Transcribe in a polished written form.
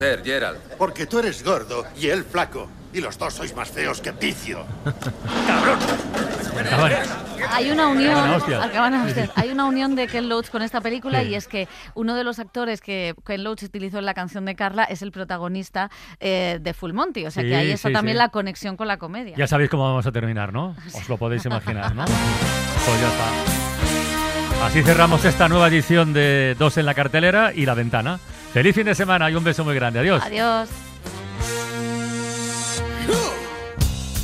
Gerald. Porque tú eres gordo y él flaco. Y los dos sois más feos que Vicio. ¡Cabrón! Hay una unión, Acaban a hostias. hay una unión de Ken Loach con esta película, Sí. y es que uno de los actores que Ken Loach utilizó en la canción de Carla es el protagonista de Full Monty, o sea que ahí está también la conexión con la comedia. Ya sabéis cómo vamos a terminar, ¿no? Os lo podéis imaginar, ¿no? Pues ya está. Así cerramos esta nueva edición de Dos en la cartelera y La Ventana. Feliz fin de semana y un beso muy grande. Adiós. Adiós.